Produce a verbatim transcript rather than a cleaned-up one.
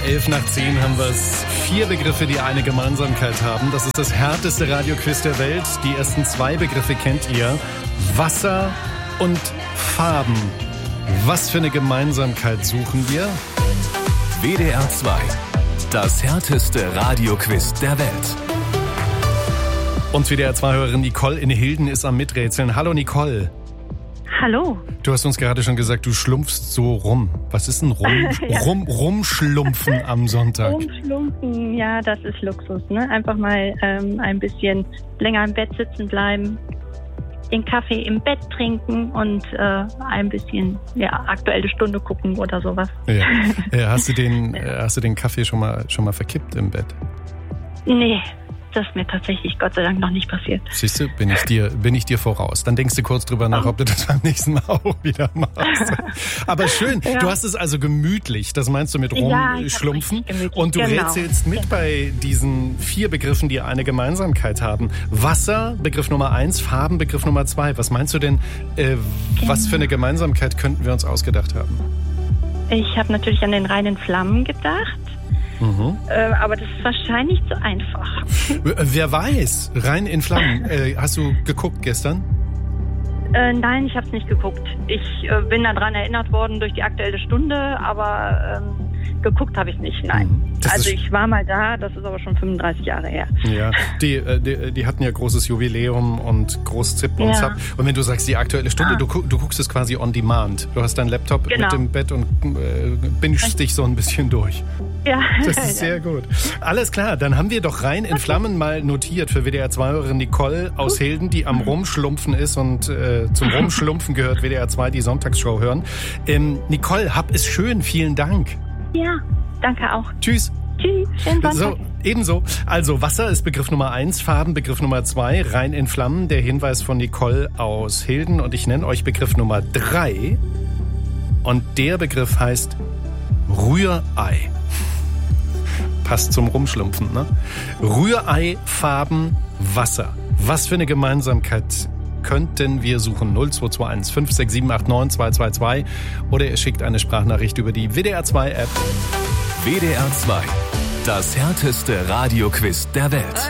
Elf nach zehn haben wir es. Vier Begriffe, die eine Gemeinsamkeit haben. Das ist das härteste Radioquiz der Welt. Die ersten zwei Begriffe kennt ihr. Wasser und Farben. Was für eine Gemeinsamkeit suchen wir? W D R zwei. Das härteste Radioquiz der Welt. Und W D R zwei-Hörerin Nicole in Hilden ist am Miträtseln. Hallo Nicole. Hallo. Du hast uns gerade schon gesagt, du schlumpfst so rum. Was ist ein rum, ja. rum, Rumschlumpfen am Sonntag? Rumschlumpfen, ja, das ist Luxus, ne? Einfach mal ähm, ein bisschen länger im Bett sitzen bleiben, den Kaffee im Bett trinken und äh, ein bisschen, ja, Aktuelle Stunde gucken oder sowas. Ja. Ja, hast du den, hast du den Kaffee schon mal, schon mal verkippt im Bett? Nee. Das ist mir tatsächlich Gott sei Dank noch nicht passiert. Siehst du, bin ich dir, bin ich dir voraus. Dann denkst du kurz drüber nach, ob du das beim nächsten Mal auch wieder machst. Aber schön, ja. Du hast es also gemütlich. Das meinst du mit rumschlumpfen? Ja, und du genau. rätselst mit bei diesen vier Begriffen, die eine Gemeinsamkeit haben. Wasser, Begriff Nummer eins, Farben, Begriff Nummer zwei. Was meinst du denn, äh, genau. was für eine Gemeinsamkeit könnten wir uns ausgedacht haben? Ich habe natürlich an den reinen Flammen gedacht. Mhm. Äh, aber das ist wahrscheinlich zu einfach. Wer weiß, rein in Flammen. Äh, hast du geguckt gestern? Äh, nein, ich habe es nicht geguckt. Ich äh, bin daran erinnert worden durch die Aktuelle Stunde, aber ähm, geguckt habe ich nicht, nein. Mhm. Also ich war mal da, das ist aber schon fünfunddreißig Jahre her. Ja, die, die, die hatten ja großes Jubiläum und groß Zip und ja. Zap. Und wenn du sagst, die Aktuelle Stunde, ah. du, du guckst es quasi on demand. Du hast deinen Laptop genau. mit dem Bett und äh, bingest dich so ein bisschen durch. Ja. Das ist sehr gut. Alles klar, dann haben wir doch rein in Flammen mal notiert für W D R zwei-Hörerin Nicole aus Hilden, die am Rumschlumpfen ist und äh, zum Rumschlumpfen gehört W D R zwei, die Sonntagsshow hören. Ähm, Nicole, hab es schön, vielen Dank. Ja, danke auch. Tschüss. Tschüss, schönen Sonntag. So, ebenso. Also Wasser ist Begriff Nummer eins, Farben Begriff Nummer zwei, rein in Flammen, der Hinweis von Nicole aus Hilden. Und ich nenne euch Begriff Nummer drei. Und der Begriff heißt Rührei. Passt zum Rumschlumpfen, ne? Rührei, Farben, Wasser. Was für eine Gemeinsamkeit könnten wir suchen? null zwei zwei eins fünf sechs sieben acht neun zwei zwei zwei oder ihr schickt eine Sprachnachricht über die W D R zwei App. W D R zwei. Das härteste Radioquiz der Welt.